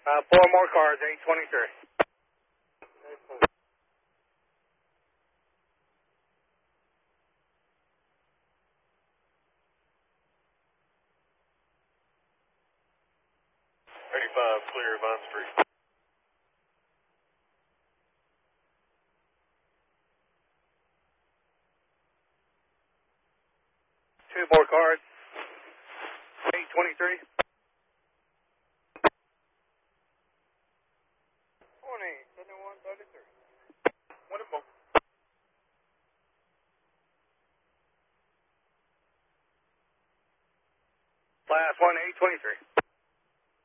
Four more cars, 823. Clear, Vine Street. Two more cars, 823. Morning, 7133. One more. Last one, 823.